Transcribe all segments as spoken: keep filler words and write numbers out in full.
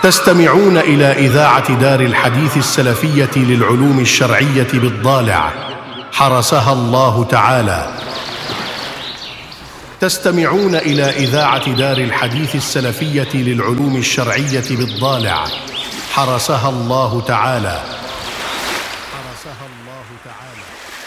تستمعون إلى إذاعة دار الحديث السلفية للعلوم الشرعية بالضالع حرسها الله تعالى. تستمعون إلى إذاعة دار الحديث السلفية للعلوم الشرعية بالضالع حرسها الله تعالى. حرسها الله تعالى.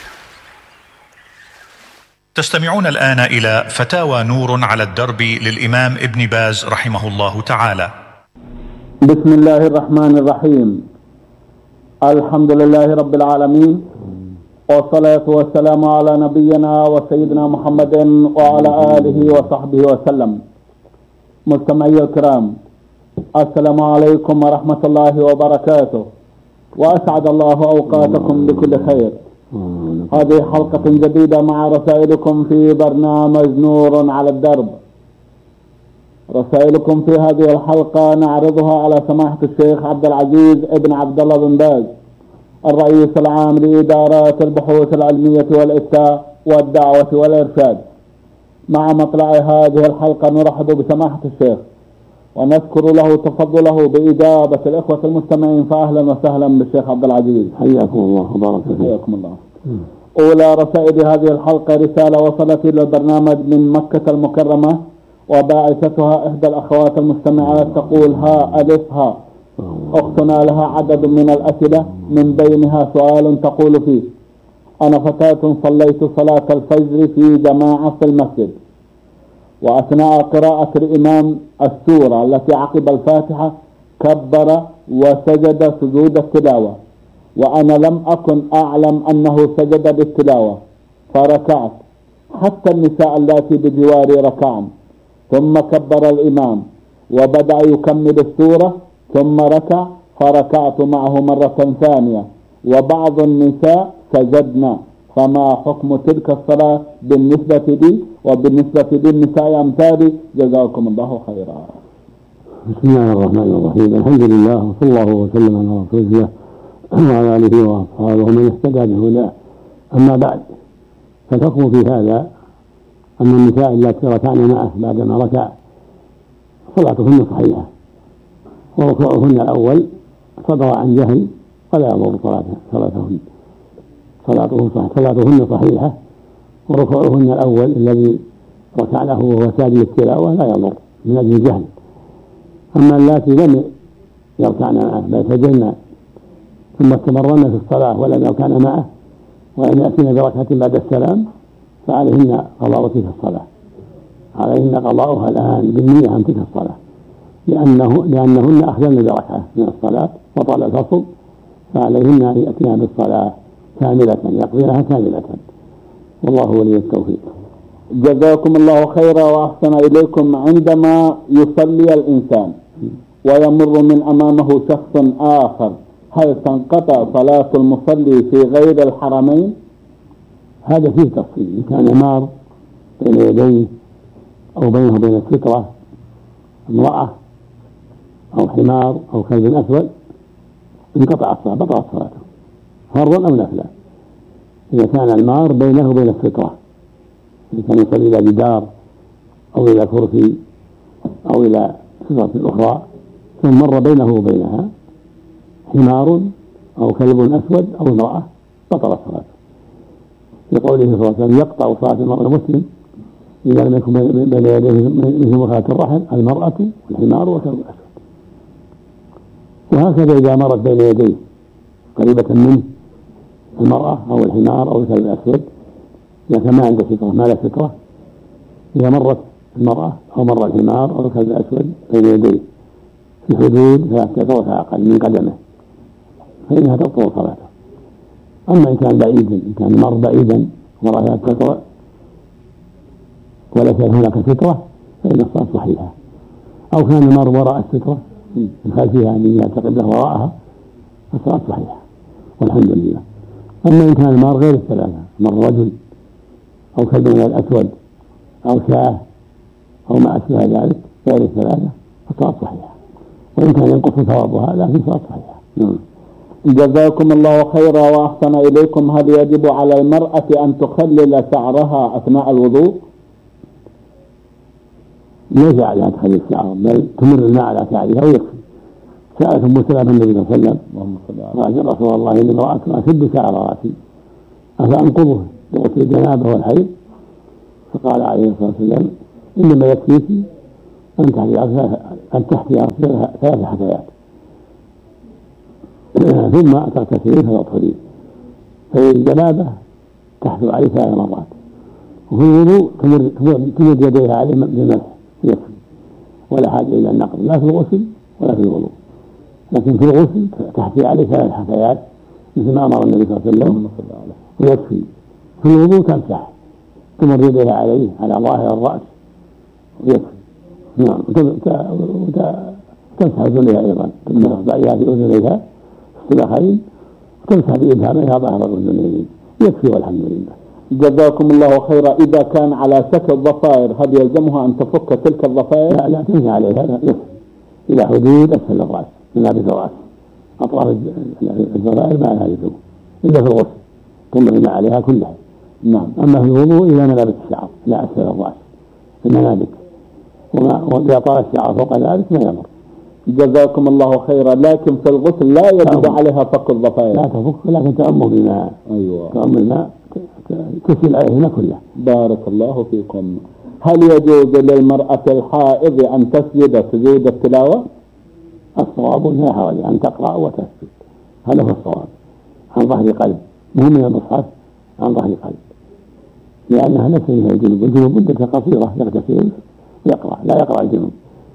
تستمعون الآن إلى فتاوى نور على الدرب للإمام ابن باز رحمه الله تعالى. بسم الله الرحمن الرحيم. الحمد لله رب العالمين، والصلاة والسلام على نبينا وسيدنا محمد وعلى آله وصحبه وسلم. مستمعي الكرام، السلام عليكم ورحمة الله وبركاته، وأسعد الله أوقاتكم بكل خير. هذه حلقة جديدة مع رسائلكم في برنامج نور على الدرب. رسائلكم في هذه الحلقة نعرضها على سماحة الشيخ عبد العزيز ابن عبد الله بن باز، الرئيس العام لإدارات البحوث العلمية والإفتاء والدعوة والإرشاد. مع مطلع هذه الحلقة نرحب بسماحة الشيخ ونذكر له تفضله بإجابة الإخوة المستمعين، فأهلا وسهلا بالشيخ عبد العزيز. حياكم الله وبارك فيكم. حياكم الله. أولى رسائل هذه الحلقة رسالة وصلت إلى البرنامج من مكة المكرمة، وباعثتها إحدى الأخوات المستمعات تقول: ها ألف ها. أختنا لها عدد من الأسئلة، من بينها سؤال تقول فيه: أنا فتاة صليت صلاة الفجر في جماعة في المسجد، وأثناء قراءة الإمام السورة التي عقب الفاتحة كبر وسجد سجود التلاوة، وأنا لم أكن أعلم أنه سجد بالتلاوة فركعت، حتى النساء اللاتي بجواري ركعن، ثم كبر الإمام وبدأ يكمل السورة ثم ركع فركعت معه مرة ثانية، وبعض النساء سجدنا، فما حكم تلك الصلاة بالنسبة لي وبالنسبة للنساء أمثالي؟ جزاكم الله خيرا. بسم الله الرحمن الرحيم. الحمد لله، وصلى الله وسلم على رسول الله وعلى آله وأصحابه ومن اهتدى بهداه. أما بعد، فالحكم في هذا أن النساء اللاتي ركعن معه بعدما ركع صلاتهن صحيحة، وركوعهن الأول صدر عن جهل ولا يضر صلاتهن. صلاتهن صحيحة صلاتهن صحيحة وركوعهن الأول الذي ركعنه وهو ساجد التلاوة لا يضر من أجل الجهل. أما اللاتي لم يركعن معه بل سجدن ثم استمرن في الصلاة ولم يركعن معه ولم يأتين بركعة بعد السلام فعليهن قضاء تلك الصلاة، عليهن قضاؤها الآن بالنية عن تلك الصلاة، لأنه لأنهن أخذن بركعة من الصلاة وطال الفصل، فعليهن أن يأتيها بالصلاة كاملة يقضينها كاملة، والله ولي التوفيق. جزاكم الله خيرا وأحسن إليكم. عندما يصلي الإنسان ويمر من أمامه شخص آخر، هل تنقطع صلاة المصلي في غير الحرمين؟ هذا فيه تفصيل. إن كان مار بين يديه أو بينه وبين السترة امرأة أو حمار أو كلب أسود انقطع الصلاة، بطلت صلاته فرضا أو نفلا. إذا كان المار بينه وبين السترة، إذا كان يصلي إلى جدار أو إلى كرسي أو إلى سترة أخرى ثم مر بينه وبينها حمار أو كلب أسود أو امرأة بطلت صلاته، لقوله صلى الله عليه وسلم: يقطع صلاة المرء المسلم إذا لم يكن بين يديه مثل مخالة الرحم المرأة والحمار وكلب أسود. وهكذا إذا مرت بين يديه قريبة منه المرأة أو الحمار أو الكلب الأسود، إذا كان ما عنده سترة ما لا سترة، إذا مرت المرأة أو مر الحمار أو الكلب الأسود بين يديه في حدود ثلاثة أو أقل من قدمه فإنها تبطل صلاته. أما إن كان بعيدا، إن كان مر بعيدا ورأى سترة وليس هناك سترة فإن الصلاة صحيحة، أو كان مر وراء السترة من خلفها أن يعتقد له وراءها فالصلاة صحيحة والحمد لله. أما إن كان مر غير الثلاثة، مر رجل أو كلب الأسود أو شاة أو ما أشبه ذلك غير الثلاثة فالصلاة صحيحة، وإن كان ينقص ثوابها لكن صلاة صحيحة. جزاكم الله خيرا وأحسن إليكم. هل يجب على المرأة أن تخلل شعرها أثناء الوضوء؟ ليس عليها تخلي الشعر، بل تمر الماء على شعرها ويكفي. سألت أم سلمة النبي صلى الله عليه وسلم قالت يا رسول الله إني امرأة أشد شعر رأسي أفأنقضه لغسل الجنابة والحيض؟ فقال عليه الصلاة والسلام إنما يكفيك أن تحفي أن تحفي ثلاث حثيات ثم تغتسلين فتطهرين، فالجنابة تحثو عليه ثلاث مرات، وفي الوضوء تمد يديها عليه بالمسح يكفي ولا حاجة إلى النقض لا في الغسل ولا في الوضوء. لكن في الغسل تحثي عليه ثلاث حثيات مثل ما أمر النبي صلى الله عليه وسلم ويكفي. في الوضوء تمسح تمر يديها عليه على ظاهر الرأس ويكفي. نعم. وتمسح أذنيها أيضا، تمسح إصبعيها في أذنيها السباحين وتمسح بإبهامها ظهر الأذنين يكفي والحمد لله. جزاكم الله خيرا. إذا كان على شكل ضفائر هل يلزمها أن تفك تلك الضفائر؟ لا لا تمسح عليها يكفي إلى حدود أسفل الرأس من نابت الرأس، أطراف الضفائر ما لها لزوم إلا في الغسل تمر عليها كلها. نعم. أما في الوضوء إلى منابت الشعر لا أسفل الرأس في المنابت، وإذا طال الشعر فوق ذلك ما يمر. جزاكم الله خيرا. لكن في الغسل لا يجب عليها فك الضفائر؟ لا تفك، لكن تأمه بالماء. أيوة. تأمه الماء تسيل عليهن كلها. بارك الله فيكم. هل يجوز للمرأة الحائض أن تسجد سجود التلاوة؟ الصواب لا حرج أن تقرأ وتسجد، هذا هو الصواب، عن ظهر قلب، مو من المصحف، عن ظهر قلب، لأنها ليس فيها الجنوب. الجنوب مدة قصيرة يغتسل ويقرأ، لا يقرأ الجنوب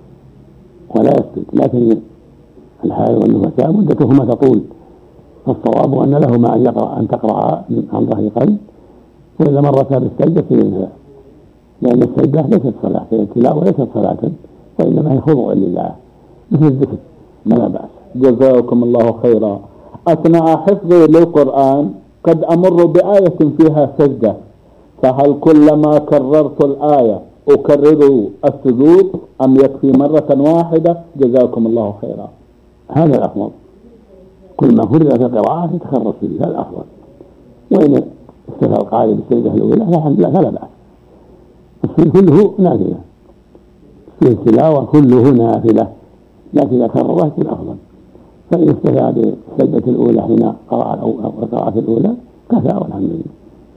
ولا يسجد، لكن الحائض والنفساء مدتهما تطول، فالصواب أن لهما أن يقرأ أن تقرأ عن ظهر قلب، وإذا مرتا بالسجدة فينفع، لأن السجدة ليست صلاة، التلاوة ليست صلاة وإنما هي خضوع لله مثل الذكر، لا بأس. جزاكم الله خيرا. أثناء حفظي للقرآن قد أمر بآية فيها سجدة، فهل كلما كررت الآية أكرر السجود أم يكفي مرة واحدة؟ جزاكم الله خيرا. هذا الأفضل، كل ما كرر في القراءة يتكرر السجود، هذا الأفضل. وإن استفى القارئ بالسجدة الأولى الحمد لله فلا بأس، السجود كله نافلة، السجود التلاوة كله نافلة، لكن إذا كرره يكون أفضل. فإن استفى بالسجدة الأولى حين قرأ القراءة الأولى كفى والحمد لله.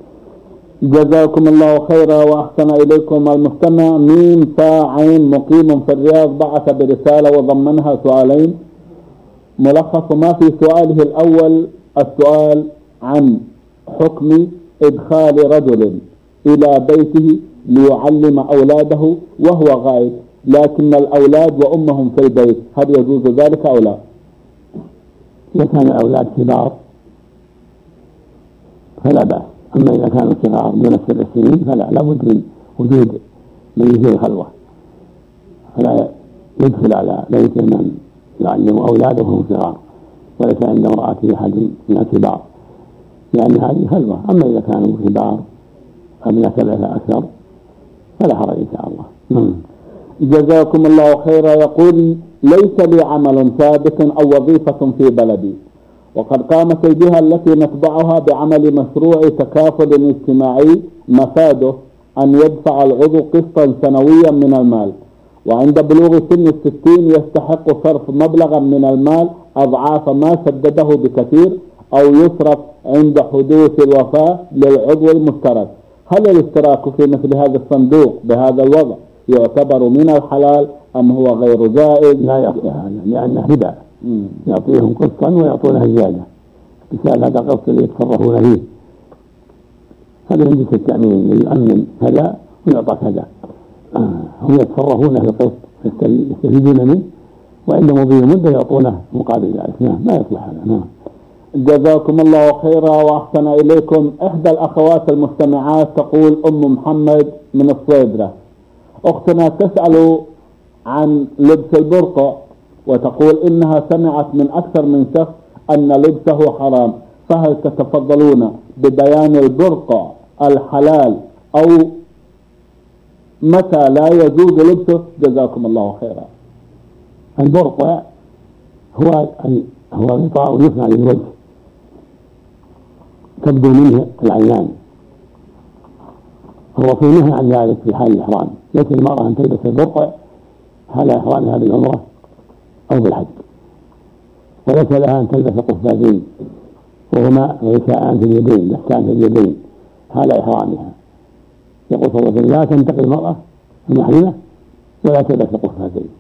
جزاكم الله خيرا وأحسن إليكم. المستمع ميم ساعين مقيم في الرياض بعث برسالة وضمنها سؤالين. ملخص ما في سؤاله الأول السؤال عن حكم إدخال رجل إلى بيته ليعلم أولاده وهو غائب، لكن الأولاد وأمهم في البيت، هل يجوز ذلك أو لا؟ إذا كان الأولاد كبار فلا بأس، أما إذا كانوا صغار دون سبع سنين فلا، لابد من وجود من يجيب الخلوة، فلا يدخل على بيت من يعلم أولاده وهم صغار وليس عند امرأته أحد من الكبار، لأن هذه خلوة. أما إذا كانوا كبار أبناء سبعة أكثر فلا حرج إن شاء الله. جزاكم الله خيرا. يقول ليس لي عمل ثابت أو وظيفة في بلدي، وقد قامت الجهة التي نتبعها بعمل مشروع تكافل اجتماعي مفاده أن يدفع العضو قسطا سنويا من المال، وعند بلوغ سن الستين يستحق صرف مبلغا من المال أضعاف ما سدده بكثير، أو يصرف عند حدوث الوفاة للعضو المشترك. هل الاشتراك في مثل هذا الصندوق بهذا الوضع يعتبر من الحلال أم هو غير جائز؟ لا يخفى هذا، لأنه ربا، يعطيهم قسطا ويعطونها زيادة، مثال هذا القسط اللي يتصرفون فيه، هذا من جهة التأمين يؤمن هذا ويعطى كذا، هم يتصرفون في القسط يستفيدون منه، وإن مضي مدة يعطونه مقابل ذلك. ما يصلح هذا. نعم. جزاكم الله خيرا وأحسن إليكم. إحدى الأخوات المستمعات تقول أم محمد من الصيدرة: أختنا تسأل عن لبس البرقع، وتقول إنها سمعت من أكثر من شخص أن لبسه حرام، فهل تتفضلون ببيان البرقع الحلال أو متى لا يجوز لبسه؟ جزاكم الله خيرا. البرقع هو هو غطاء يصنع للوجه تبدو منه العينان، الرسول نهى عن ذلك في حال الإحرام، لكن المرأة أن تلبس البرقع حال إحرامها بالعمرة أو بالحج، فليس لها أن تلبس قفازين وهما غشاءان في اليدين لفتان في اليدين حال إحرامها. يقول صلى الله عليه وسلم لا تنتقي المرأة المحرمة ولا تلبس قفازين.